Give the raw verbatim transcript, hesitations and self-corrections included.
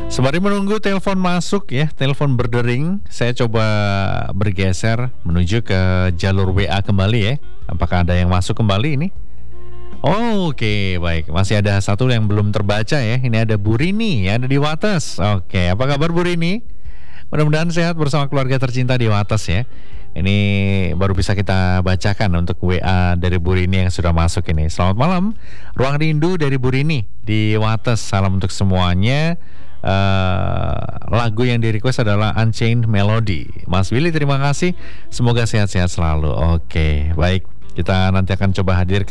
Sembari menunggu telepon masuk ya, telepon berdering, saya coba bergeser menuju ke jalur W A kembali ya. Apakah ada yang masuk kembali ini? Oh, Oke, baik. Masih ada satu yang belum terbaca ya. Ini ada Bu Rini yang ada di Wates. Oke, apa kabar Bu Rini? Mudah-mudahan sehat bersama keluarga tercinta di Wates ya. Ini baru bisa kita bacakan untuk W A dari Bu Rini yang sudah masuk ini. Selamat malam, Ruang Rindu dari Bu Rini di Wates. Salam untuk semuanya. Uh, lagu yang di request adalah Unchained Melody. Mas Willy terima kasih. Semoga sehat-sehat selalu. Oke, baik. Kita nanti akan coba hadirkan